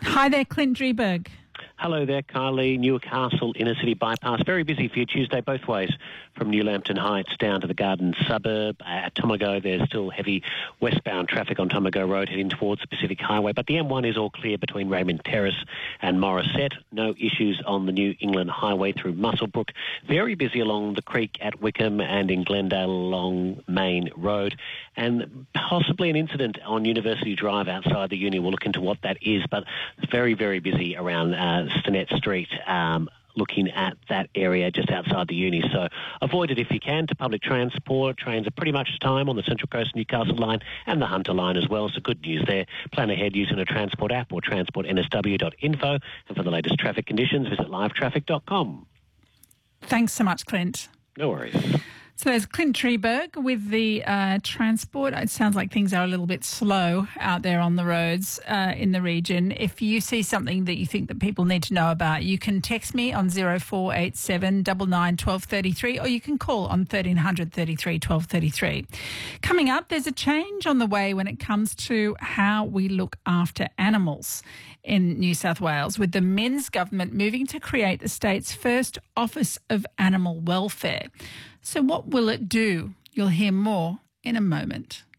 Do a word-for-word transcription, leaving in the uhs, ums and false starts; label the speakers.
Speaker 1: Hi there, Clint Dreberg.
Speaker 2: Hello there, Kylie. Newcastle inner city bypass. Very busy for you Tuesday both ways from New Lambton Heights down to the Garden suburb. At Tomago, there's still heavy westbound traffic on Tomago Road heading towards the Pacific Highway. But the M one is all clear between Raymond Terrace and Morisset. No issues on the New England Highway through Muswellbrook. Very busy along the creek at Wickham and in Glendale along Main Road. And possibly an incident on University Drive outside the uni. We'll look into what that is. But very, very busy around uh, Stinnett Street, um, looking at that area just outside the uni. So avoid it if you can to public transport. Trains are pretty much time on the Central Coast Newcastle line and the Hunter line as well. So good news there. Plan ahead using a transport app or transport n s w dot info. And for the latest traffic conditions, visit live traffic dot com.
Speaker 1: Thanks so much, Clint.
Speaker 2: No worries.
Speaker 1: So there's Clint Dreberg with the uh, transport. It sounds like things are a little bit slow out there on the roads uh, in the region. If you see something that you think that people need to know about, you can text me on zero four eight seven nine nine one two three three or you can call on thirteen hundred thirty-three twelve thirty-three. Coming up, there's a change on the way when it comes to how we look after animals in New South Wales, with the Minns government moving to create the state's first Office of Animal Welfare. So what will it do? You'll hear more in a moment.